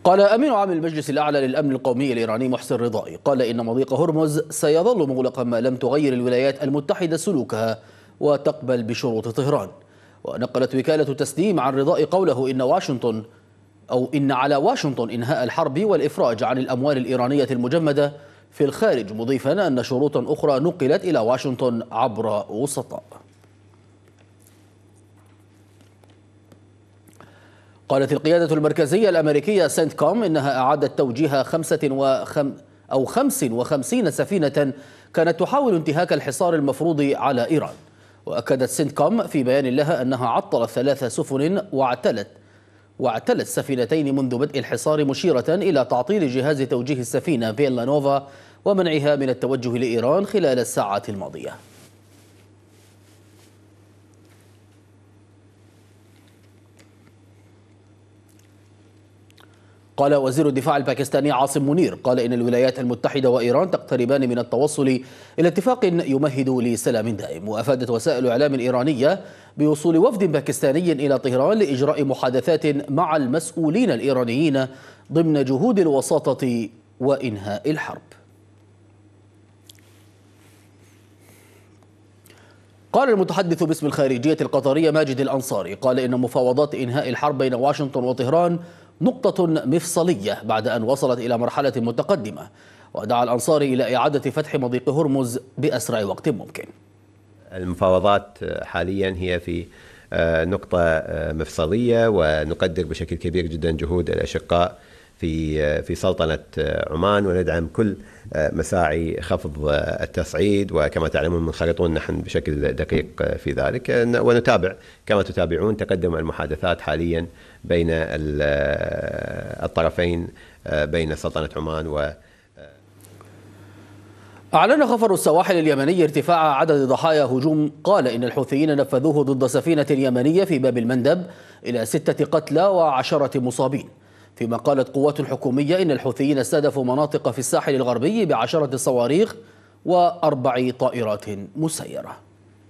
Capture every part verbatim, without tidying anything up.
قال أمين عام المجلس الأعلى للأمن القومي الإيراني محسن رضائي قال إن مضيق هرمز سيظل مغلقا ما لم تغير الولايات المتحدة سلوكها وتقبل بشروط طهران. ونقلت وكالة تسنيم عن رضائي قوله إن واشنطن أو إن على واشنطن إنهاء الحرب والإفراج عن الأموال الإيرانية المجمدة في الخارج، مضيفا أن شروطا أخرى نقلت إلى واشنطن عبر وسطاء. قالت القيادة المركزية الأمريكية سنت كوم إنها أعادت توجيه خمسة وخم أو خمس وخمسين سفينة كانت تحاول انتهاك الحصار المفروض على إيران. وأكدت سنت كوم في بيان لها أنها عطلت ثلاث سفن واعتلت واعتلت سفينتين منذ بدء الحصار، مشيرة إلى تعطيل جهاز توجيه السفينة فيلا نوفا ومنعها من التوجه لإيران خلال الساعات الماضية. قال وزير الدفاع الباكستاني عاصم منير قال إن الولايات المتحدة وإيران تقتربان من التوصل إلى اتفاق يمهد لسلام دائم. وأفادت وسائل الإعلام الإيرانية بوصول وفد باكستاني إلى طهران لإجراء محادثات مع المسؤولين الإيرانيين ضمن جهود الوساطة وإنهاء الحرب. قال المتحدث باسم الخارجية القطرية ماجد الأنصاري قال إن مفاوضات إنهاء الحرب بين واشنطن وطهران نقطة مفصلية بعد أن وصلت إلى مرحلة متقدمة. ودعا الأنصاري إلى إعادة فتح مضيق هرمز بأسرع وقت ممكن. المفاوضات حاليا هي في نقطة مفصلية، ونقدر بشكل كبير جدا جهود الأشقاء في في سلطنة عمان، وندعم كل مساعي خفض التصعيد، وكما تعلمون منخرطون نحن بشكل دقيق في ذلك، ونتابع كما تتابعون تقدم المحادثات حاليا بين الطرفين بين سلطنة عمان و أعلن خفر السواحل اليمني ارتفاع عدد ضحايا هجوم قال إن الحوثيين نفذوه ضد سفينة يمنية في باب المندب إلى ستة قتلى وعشرة مصابين. فيما قالت قوات حكومية إن الحوثيين استهدفوا مناطق في الساحل الغربي بعشرة صواريخ وأربع طائرات مسيرة.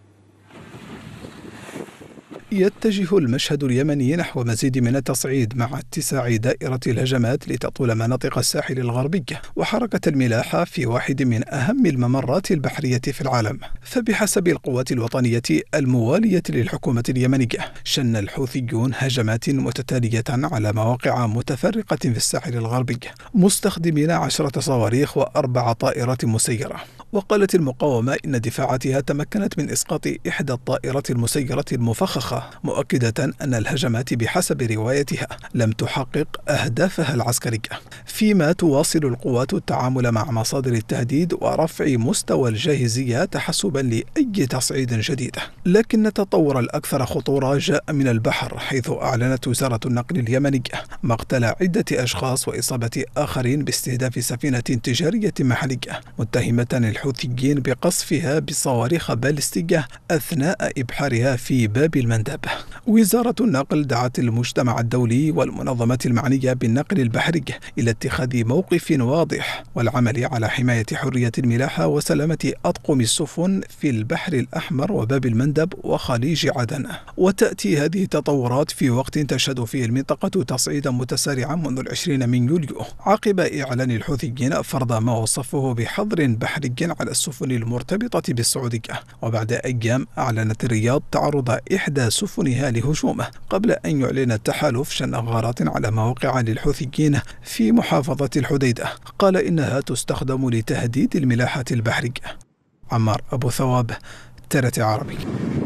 يتجه المشهد اليمني نحو مزيد من التصعيد مع اتساع دائرة الهجمات لتطول مناطق الساحل الغربي وحركة الملاحة في واحد من أهم الممرات البحرية في العالم. فبحسب القوات الوطنية الموالية للحكومة اليمنية، شن الحوثيون هجمات متتالية على مواقع متفرقة في الساحل الغربي مستخدمين عشرة صواريخ وأربع طائرات مسيرة. وقالت المقاومة إن دفاعاتها تمكنت من إسقاط إحدى الطائرات المسيرة المفخخة، مؤكدة أن الهجمات بحسب روايتها لم تحقق أهدافها العسكرية. فيما تواصل القوات التعامل مع مصادر التهديد ورفع مستوى الجاهزية تحسبا لأي تصعيد جديد. لكن التطور الأكثر خطورة جاء من البحر، حيث أعلنت وزارة النقل اليمنية مقتل عدة أشخاص وإصابة آخرين باستهداف سفينة تجارية محلية، متهمة الحوثيين بقصفها بصواريخ باليستية أثناء إبحارها في باب المندب. وزارة النقل دعت المجتمع الدولي والمنظمات المعنية بالنقل البحري إلى اتخاذ موقف واضح والعمل على حماية حرية الملاحة وسلامة أطقم السفن في البحر الأحمر وباب المندب وخليج عدن. وتأتي هذه التطورات في وقت تشهد فيه المنطقة تصعيدا متسارعا منذ العشرين من يوليو، عقب إعلان الحوثيين فرض ما وصفه بحظر بحري على السفن المرتبطة بالسعودية. وبعد أيام أعلنت الرياض تعرض إحدى سفنها لهجومه، قبل أن يعلن التحالف شن غارات على مواقع للحوثيين في محافظة الحديدة قال إنها تستخدم لتهديد الملاحة البحرية. عمار أبو ثواب، ترتي عربي.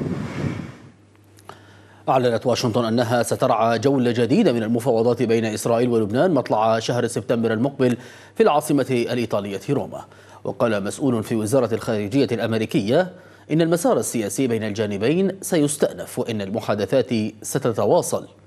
أعلنت واشنطن أنها سترعى جولة جديدة من المفاوضات بين إسرائيل ولبنان مطلع شهر سبتمبر المقبل في العاصمة الإيطالية روما. وقال مسؤول في وزارة الخارجية الأمريكية إن المسار السياسي بين الجانبين سيستأنف وإن المحادثات ستتواصل